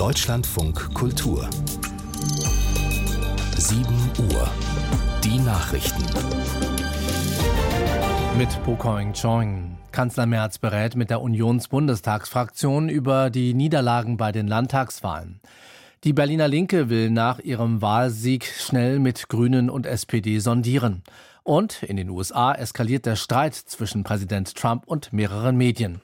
Deutschlandfunk Kultur 7 Uhr. Die Nachrichten. Mit Pokoing Choing. Kanzler Merz berät mit der Unionsbundestagsfraktion über die Niederlagen bei den Landtagswahlen. Die Berliner Linke will nach ihrem Wahlsieg schnell mit Grünen und SPD sondieren. Und in den USA eskaliert der Streit zwischen Präsident Trump und mehreren Medien.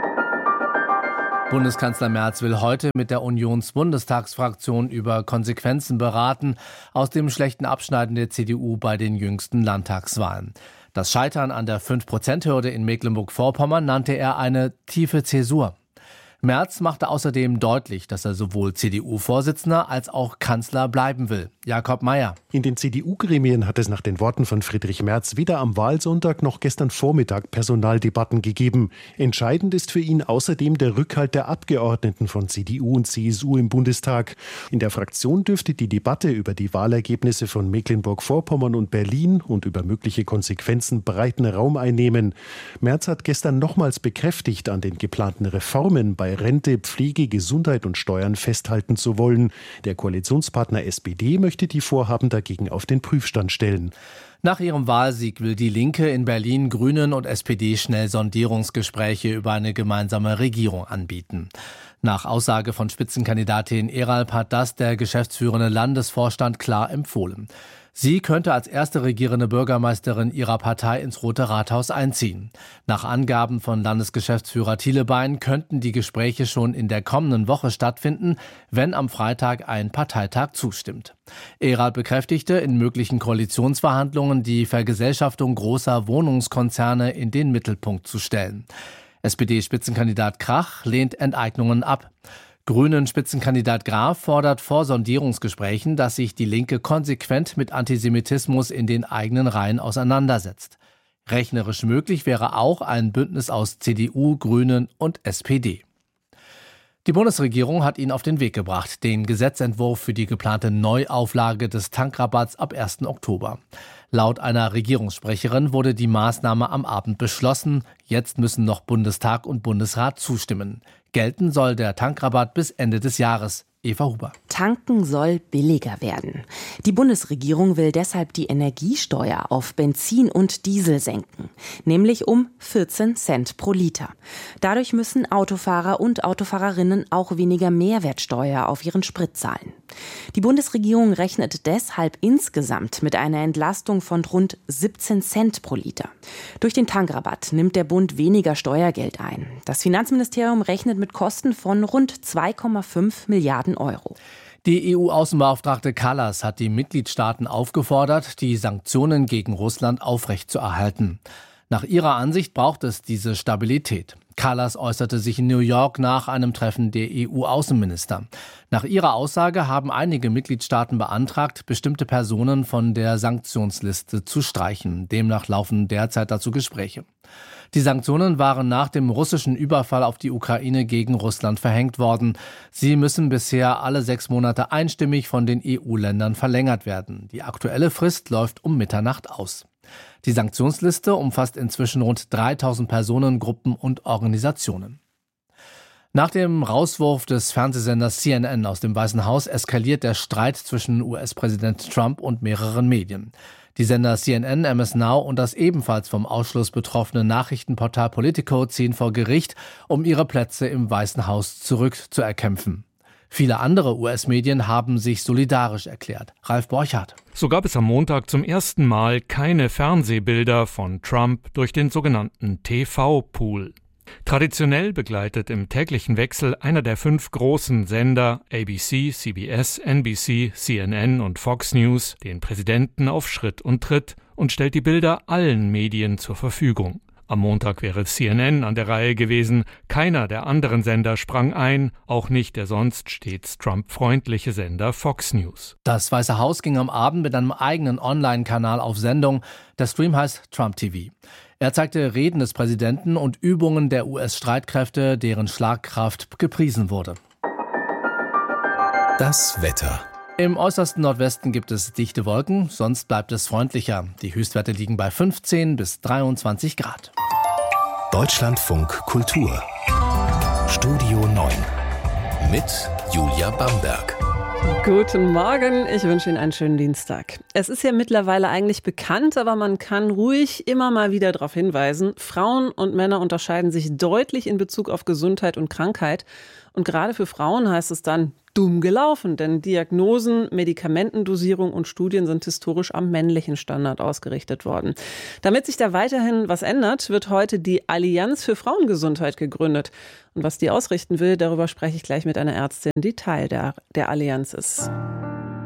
Bundeskanzler Merz will heute mit der Unionsbundestagsfraktion über Konsequenzen beraten aus dem schlechten Abschneiden der CDU bei den jüngsten Landtagswahlen. Das Scheitern an der 5%-Hürde in Mecklenburg-Vorpommern nannte er eine tiefe Zäsur. Merz machte außerdem deutlich, dass er sowohl CDU-Vorsitzender als auch Kanzler bleiben will. Jakob Mayer. In den CDU-Gremien hat es nach den Worten von Friedrich Merz weder am Wahlsonntag noch gestern Vormittag Personaldebatten gegeben. Entscheidend ist für ihn außerdem der Rückhalt der Abgeordneten von CDU und CSU im Bundestag. In der Fraktion dürfte die Debatte über die Wahlergebnisse von Mecklenburg-Vorpommern und Berlin und über mögliche Konsequenzen breiten Raum einnehmen. Merz hat gestern nochmals bekräftigt, an den geplanten Reformen bei Rente, Pflege, Gesundheit und Steuern festhalten zu wollen. Der Koalitionspartner SPD möchte die Vorhaben dagegen auf den Prüfstand stellen. Nach ihrem Wahlsieg will die Linke in Berlin Grünen und SPD schnell Sondierungsgespräche über eine gemeinsame Regierung anbieten. Nach Aussage von Spitzenkandidatin Eralp hat das der geschäftsführende Landesvorstand klar empfohlen. Sie könnte als erste regierende Bürgermeisterin ihrer Partei ins Rote Rathaus einziehen. Nach Angaben von Landesgeschäftsführer Thielebein könnten die Gespräche schon in der kommenden Woche stattfinden, wenn am Freitag ein Parteitag zustimmt. Eralp bekräftigte, in möglichen Koalitionsverhandlungen die Vergesellschaftung großer Wohnungskonzerne in den Mittelpunkt zu stellen. SPD-Spitzenkandidat Krach lehnt Enteignungen ab. Grünen-Spitzenkandidat Graf fordert vor Sondierungsgesprächen, dass sich die Linke konsequent mit Antisemitismus in den eigenen Reihen auseinandersetzt. Rechnerisch möglich wäre auch ein Bündnis aus CDU, Grünen und SPD. Die Bundesregierung hat ihn auf den Weg gebracht, den Gesetzentwurf für die geplante Neuauflage des Tankrabatts ab 1. Oktober. Laut einer Regierungssprecherin wurde die Maßnahme am Abend beschlossen. Jetzt müssen noch Bundestag und Bundesrat zustimmen. Gelten soll der Tankrabatt bis Ende des Jahres. Eva Huber. Tanken soll billiger werden. Die Bundesregierung will deshalb die Energiesteuer auf Benzin und Diesel senken, nämlich um 14 Cent pro Liter. Dadurch müssen Autofahrer und Autofahrerinnen auch weniger Mehrwertsteuer auf ihren Sprit zahlen. Die Bundesregierung rechnet deshalb insgesamt mit einer Entlastung von rund 17 Cent pro Liter. Durch den Tankrabatt nimmt der Bund weniger Steuergeld ein. Das Finanzministerium rechnet mit Kosten von rund 2,5 Milliarden Euro. Die EU-Außenbeauftragte Kallas hat die Mitgliedstaaten aufgefordert, die Sanktionen gegen Russland aufrechtzuerhalten. Nach ihrer Ansicht braucht es diese Stabilität. Kallas äußerte sich in New York nach einem Treffen der EU-Außenminister. Nach ihrer Aussage haben einige Mitgliedstaaten beantragt, bestimmte Personen von der Sanktionsliste zu streichen. Demnach laufen derzeit dazu Gespräche. Die Sanktionen waren nach dem russischen Überfall auf die Ukraine gegen Russland verhängt worden. Sie müssen bisher alle 6 Monate einstimmig von den EU-Ländern verlängert werden. Die aktuelle Frist läuft um Mitternacht aus. Die Sanktionsliste umfasst inzwischen rund 3000 Personengruppen und Organisationen. Nach dem Rauswurf des Fernsehsenders CNN aus dem Weißen Haus eskaliert der Streit zwischen US-Präsident Trump und mehreren Medien. Die Sender CNN, MS Now und das ebenfalls vom Ausschluss betroffene Nachrichtenportal Politico ziehen vor Gericht, um ihre Plätze im Weißen Haus zurückzuerkämpfen. Viele andere US-Medien haben sich solidarisch erklärt. Ralf Borchardt. So gab es am Montag zum ersten Mal keine Fernsehbilder von Trump durch den sogenannten TV-Pool. Traditionell begleitet im täglichen Wechsel einer der 5 großen Sender ABC, CBS, NBC, CNN und Fox News den Präsidenten auf Schritt und Tritt und stellt die Bilder allen Medien zur Verfügung. Am Montag wäre CNN an der Reihe gewesen. Keiner der anderen Sender sprang ein, auch nicht der sonst stets Trump-freundliche Sender Fox News. Das Weiße Haus ging am Abend mit einem eigenen Online-Kanal auf Sendung. Der Stream heißt Trump TV. Er zeigte Reden des Präsidenten und Übungen der US-Streitkräfte, deren Schlagkraft gepriesen wurde. Das Wetter. Im äußersten Nordwesten gibt es dichte Wolken, sonst bleibt es freundlicher. Die Höchstwerte liegen bei 15 bis 23 Grad. Deutschlandfunk Kultur. Studio 9 mit Julia Bamberg. Guten Morgen, ich wünsche Ihnen einen schönen Dienstag. Es ist ja mittlerweile eigentlich bekannt, aber man kann ruhig immer mal wieder darauf hinweisen, Frauen und Männer unterscheiden sich deutlich in Bezug auf Gesundheit und Krankheit. Und gerade für Frauen heißt es dann dumm gelaufen, denn Diagnosen, Medikamentendosierung und Studien sind historisch am männlichen Standard ausgerichtet worden. Damit sich da weiterhin was ändert, wird heute die Allianz für Frauengesundheit gegründet. Und was die ausrichten will, darüber spreche ich gleich mit einer Ärztin, die Teil der Allianz ist.